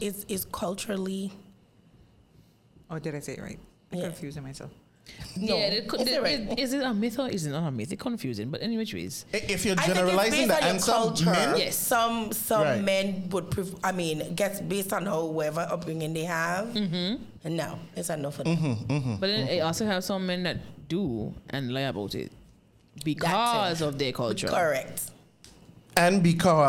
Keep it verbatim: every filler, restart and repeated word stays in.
is is culturally. Oh, did I say it right? I'm Yeah. confusing myself. No, yeah, it could, is it right? is, is it a myth or is it not a myth? It's confusing, but anyway, which ways? I- If you're I think it's generalizing based the on your answer, culture. men, Yes. Some some Right. men would. Pref- I mean, guess based on however upbringing they have. Mm-hmm. And no, it's a no for them. Mm-hmm. But then I also have some men that do and lie about it because That's it. of their culture. Correct. and because